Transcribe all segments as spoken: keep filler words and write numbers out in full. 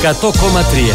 εκατό κόμμα τρία.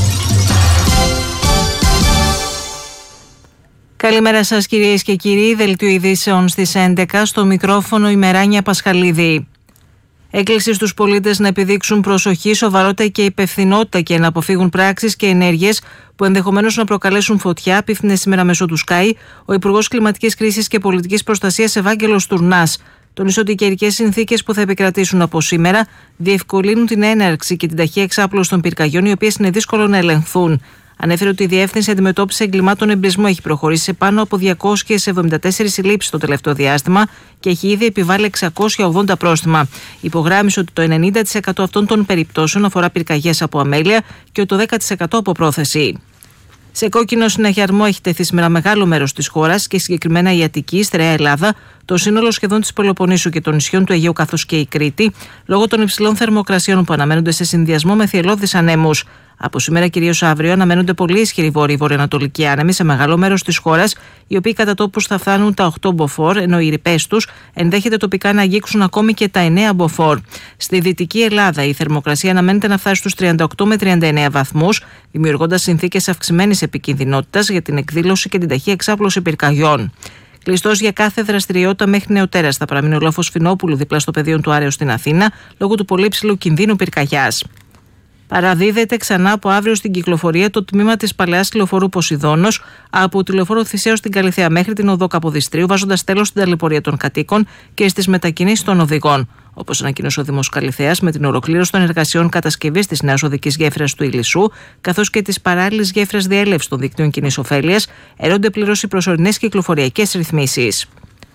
Καλημέρα σας κυρίες και κύριοι, δελτίο ειδήσεων στις έντεκα, στο μικρόφωνο η Μεράνια Πασχαλίδη. Έκκληση στους πολίτες να επιδείξουν προσοχή, σοβαρότητα και υπευθυνότητα και να αποφύγουν πράξεις και ενέργειες που ενδεχομένως να προκαλέσουν φωτιά, απίφθινε σήμερα μέσω του Sky ο Υπουργός Κλιματικής Κρίσης και Πολιτικής Προστασίας Ευάγγελος Τουρνάς. Τονίζει ότι οι καιρικές συνθήκες που θα επικρατήσουν από σήμερα διευκολύνουν την έναρξη και την ταχεία εξάπλωση των πυρκαγιών, οι οποίες είναι δύσκολο να ελεγχθούν. Ανέφερε ότι η Διεύθυνση Αντιμετώπισης Εγκλημάτων Εμπλισμού έχει προχωρήσει σε πάνω από διακόσιες εβδομήντα τέσσερις συλλήψεις το τελευταίο διάστημα και έχει ήδη επιβάλει εξακόσια ογδόντα πρόστιμα. Υπογράμμισε ότι το ενενήντα τοις εκατό αυτών των περιπτώσεων αφορά πυρκαγιές από αμέλεια και ότι το δέκα τοις εκατό από πρόθεση. Σε κόκκινο συναγερμό έχει τεθεί σήμερα μεγάλο μέρος της χώρας και συγκεκριμένα η Αττική, η Στερεά Ελλάδα, το σύνολο σχεδόν της Πελοποννήσου και των νησιών του Αιγαίου καθώς και η Κρήτη, λόγω των υψηλών θερμοκρασιών που αναμένονται σε συνδυασμό με θυελλώδεις ανέμους. Από σήμερα, κυρίως αύριο, αναμένονται πολύ ισχυροί βόρειοι-βορειοανατολικοί άνεμοι σε μεγάλο μέρος της χώρας, οι οποίοι κατά τόπους θα φτάνουν τα οκτώ μποφόρ, ενώ οι ρηπές τους ενδέχεται τοπικά να αγγίξουν ακόμη και τα εννέα μποφόρ. Στη Δυτική Ελλάδα, η θερμοκρασία αναμένεται να φτάσει στους τριάντα οκτώ με τριάντα εννέα βαθμούς, δημιουργώντας συνθήκες αυξημένης επικινδυνότητας για την εκδήλωση και την ταχεία εξάπλωση πυρκαγιών. Κλειστός για κάθε δραστηριότητα μέχρι νεοτέρας θα παραμείνει ο λόφος Φινόπουλου δίπλα στο πεδίο του Άρεως στην Αθήνα, λόγω του πολύ υψηλού κινδύνου πυρκαγιάς. Παραδίδεται ξανά από αύριο στην κυκλοφορία το τμήμα της παλαιάς λεωφορείου Ποσειδώνος από τη λεωφόρο Θησέως στην Καλιθέα μέχρι την οδό Καποδιστρίου, βάζοντας τέλος στην ταλαιπωρία των κατοίκων και στις μετακινήσεις των οδηγών. Όπως ανακοίνωσε ο Δήμος Καλιθέας, με την ολοκλήρωση των εργασιών κατασκευής της νέας οδικής γέφυρας του Ηλισσού, καθώς και της παράλληλης γέφυρας διέλευσης των δικτύων κοινής ωφέλειας, έρονται πλήρως οι προσωρινές κυκλοφοριακές ρυθμίσεις.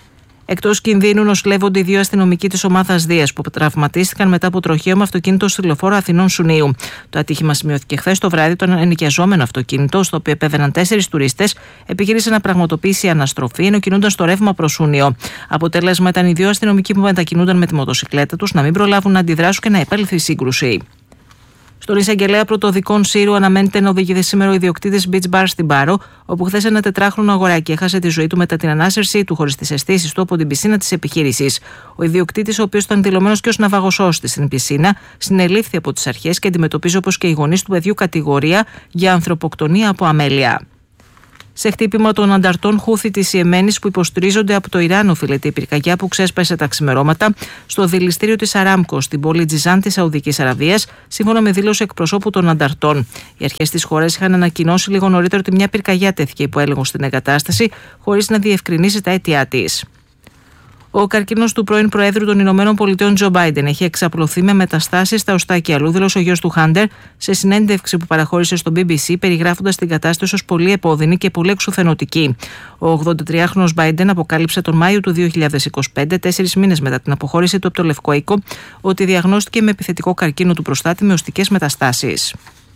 Εκτός κινδύνου νοσηλεύονται οι δύο αστυνομικοί της ομάδας Δίας που τραυματίστηκαν μετά από τροχαίο με αυτοκίνητο στη λεωφόρο Αθηνών Σουνίου. Το ατύχημα σημειώθηκε χθες το βράδυ. Το ενοικιαζόμενο αυτοκίνητο, στο οποίο επέβαιναν τέσσερις τουρίστες, επιχείρησε να πραγματοποιήσει αναστροφή ενώ κινούνταν στο ρεύμα προς Σούνιο. Αποτέλεσμα ήταν οι δύο αστυνομικοί που μετακινούνταν με τη μοτοσυκλέτα τους να μην προλάβουν να αντιδράσουν και να επέλθει η σύγκρουση. Στον εισαγγελέα πρωτοδικών Σύρου αναμένεται να οδηγηθεί σήμερα ο ιδιοκτήτης Beach Bar στην Πάρο, όπου χθες ένα τετράχρονο αγοράκι έχασε τη ζωή του μετά την ανάσυρσή του χωρίς τις αισθήσεις του από την πισίνα της επιχείρησης. Ο ιδιοκτήτης, ο οποίος ήταν δηλωμένος και ως ναυαγοσώστη στην πισίνα, συνελήφθη από τις αρχές και αντιμετωπίζει όπως και οι γονείς του παιδιού κατηγορία για ανθρωποκτονία από αμέλεια. Σε χτύπημα των ανταρτών Χούθη της Ιεμένης που υποστηρίζονται από το Ιράν, οφείλεται η πυρκαγιά που ξέσπασε τα ξημερώματα στο δηληστήριο της Αράμκο στην πόλη Τζιζάν της Σαουδικής Αραβίας, σύμφωνα με δήλωση εκπροσώπου των ανταρτών. Οι αρχές της χώρας είχαν ανακοινώσει λίγο νωρίτερα ότι μια πυρκαγιά τέθηκε υπό έλεγχο στην εγκατάσταση, χωρίς να διευκρινίσει τα αίτια της. Ο καρκίνος του πρώην Προέδρου των Ηνωμένων Πολιτειών Τζο Μπάιντεν έχει εξαπλωθεί με μεταστάσεις στα οστά και αλλού, δήλωσε ο γιος του Χάντερ σε συνέντευξη που παραχώρησε στο μπι μπι σι, περιγράφοντας την κατάσταση ως πολύ επώδυνη και πολύ εξουθενωτική. Ο ογδοντατριάχρονος Μπάιντεν αποκάλυψε τον Μάιο του δύο χιλιάδες είκοσι πέντε, τέσσερις μήνες μετά την αποχώρηση του από το Λευκό Οίκο, ότι διαγνώστηκε με επιθετικό καρκίνο του προστάτη με οστικές μεταστάσεις.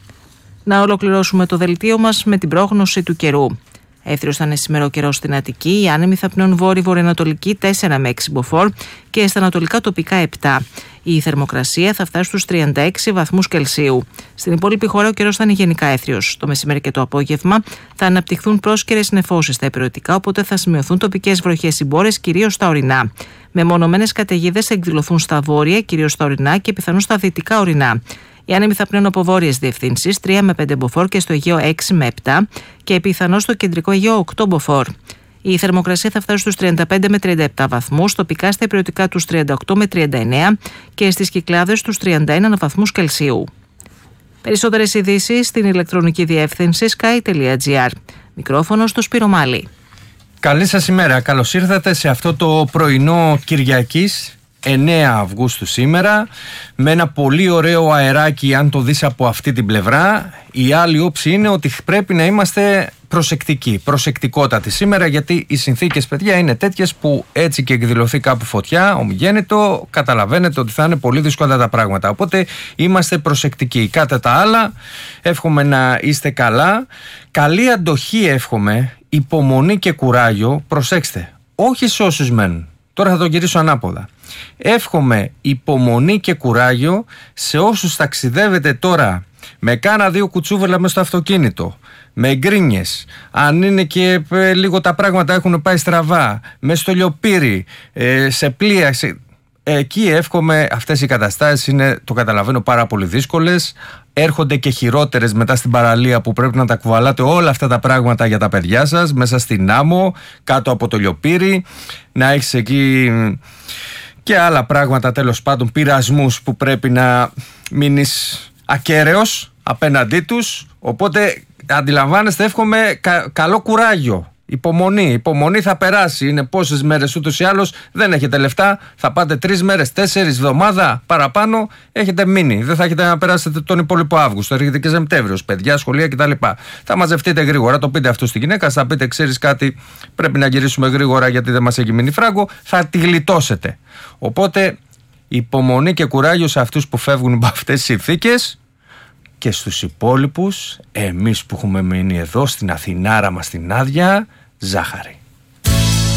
Να ολοκληρώσουμε το δελτίο μας με την πρόγνωση του καιρού. Έθριος θα είναι σήμερα ο καιρός στην Αττική, οι άνεμοι θα πνέουν βόρειο-βορειοανατολική τέσσερα με έξι μποφόρ και στα ανατολικά τοπικά επτά. Η θερμοκρασία θα φτάσει στους τριάντα έξι βαθμούς Κελσίου. Στην υπόλοιπη χώρα ο καιρός θα είναι γενικά έθριος. Το μεσημέρι και το απόγευμα θα αναπτυχθούν πρόσκαιρες νεφώσεις στα υπηρετικά, οπότε θα σημειωθούν τοπικές βροχές ή μπόρες, κυρίως στα ορεινά. Μεμονωμένες καταιγίδες θα εκδηλωθούν στα βόρεια, κυρίως στα ορεινά και πιθανώς στα δυτικά ορεινά. Οι άνεμοι θα πνέουν από βόρειες διευθύνσεις τρία με πέντε μποφόρ και στο Αιγαίο έξι με επτά και πιθανώς στο κεντρικό Αιγαίο οκτώ μποφόρ. Η θερμοκρασία θα φτάσει στους τριάντα πέντε με τριάντα επτά βαθμούς, τοπικά στα υπηρετικά τους τριάντα οκτώ με τριάντα εννέα και στις Κυκλάδες τους τριάντα ένα βαθμούς Κελσίου. Περισσότερες ειδήσεις στην ηλεκτρονική διεύθυνση sky τελεία gr. Μικρόφωνο στο Σπύρο Μάλη. Καλή σας ημέρα. Καλώς ήρθατε σε αυτό το πρωινό Κυριακής, εννέα Αυγούστου σήμερα, με ένα πολύ ωραίο αεράκι αν το δεις από αυτή την πλευρά. Η άλλη όψη είναι ότι πρέπει να είμαστε προσεκτικοί, προσεκτικότατοι σήμερα, γιατί οι συνθήκες, παιδιά, είναι τέτοιες που έτσι και εκδηλωθεί κάπου φωτιά, ομιγέννητο, καταλαβαίνετε ότι θα είναι πολύ δύσκολα τα πράγματα. Οπότε είμαστε προσεκτικοί. Κατά τα άλλα, εύχομαι να είστε καλά. Καλή αντοχή εύχομαι, υπομονή και κουράγιο. Προσέξτε, όχι σε όσους μένουν. Τώρα θα το γυρίσω ανάποδα. Εύχομαι υπομονή και κουράγιο σε όσους ταξιδεύετε τώρα με κάνα δύο κουτσούβελα μέσα στο αυτοκίνητο, με γκρίνιες, αν είναι και ε, λίγο τα πράγματα έχουν πάει στραβά, με στο λιοπύρι, ε, σε πλοία, σε... εκεί εύχομαι, αυτές οι καταστάσεις είναι, το καταλαβαίνω, πάρα πολύ δύσκολες, έρχονται και χειρότερες μετά στην παραλία, που πρέπει να τα κουβαλάτε όλα αυτά τα πράγματα για τα παιδιά σας μέσα στην άμμο, κάτω από το λιοπύρι, να έχεις εκεί και άλλα πράγματα, τέλος πάντων, πειρασμούς που πρέπει να μείνεις ακέραιος απέναντί τους. Οπότε αντιλαμβάνεστε, εύχομαι κα, καλό κουράγιο. Υπομονή, υπομονή, θα περάσει. Είναι πόσες μέρες ούτως ή άλλως, δεν έχετε λεφτά. Θα πάτε τρεις μέρες, τέσσερις, εβδομάδα παραπάνω. Έχετε μείνει. Δεν θα έχετε να περάσετε τον υπόλοιπο Αύγουστο. Έρχεται και Σεπτέμβριος, παιδιά, σχολεία κτλ. Θα μαζευτείτε γρήγορα. Το πείτε αυτό στη γυναίκα. Θα πείτε, ξέρεις κάτι, πρέπει να γυρίσουμε γρήγορα γιατί δεν μας έχει μείνει φράγκο. Θα τη γλιτώσετε. Οπότε υπομονή και κουράγιο σε αυτούς που φεύγουν από αυτές τις συνθήκες. Και στους υπόλοιπους, εμείς που έχουμε μείνει εδώ στην Αθηνάρα μας την άδεια, ζάχαρη.